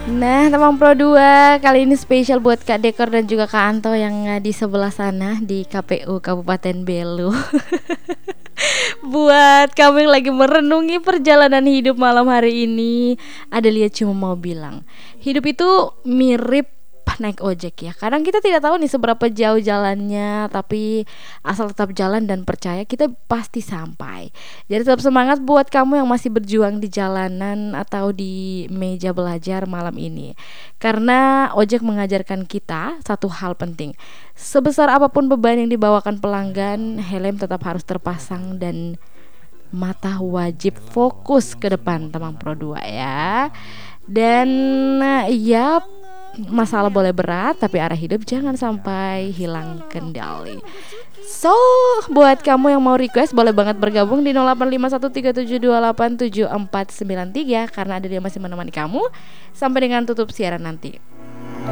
Nah, teman Pro 2, kali ini spesial buat Kak Dekor dan juga Kak Anto yang di sebelah sana di KPU Kabupaten Belu. Buat kamu yang lagi merenungi perjalanan hidup malam hari ini, Adelia cuma mau bilang, hidup itu mirip naik ojek ya. Kadang kita tidak tahu nih seberapa jauh jalannya, tapi asal tetap jalan dan percaya kita pasti sampai. Jadi tetap semangat buat kamu yang masih berjuang di jalanan atau di meja belajar malam ini. Karena ojek mengajarkan kita satu hal penting. Sebesar apapun beban yang dibawakan pelanggan, helm tetap harus terpasang dan mata wajib fokus ke depan, teman Pro 2 ya. Dan ya, masalah boleh berat, tapi arah hidup jangan sampai hilang kendali. So, buat kamu yang mau request boleh banget bergabung di 085137287493 karena ada dia masih menemani kamu sampai dengan tutup siaran nanti.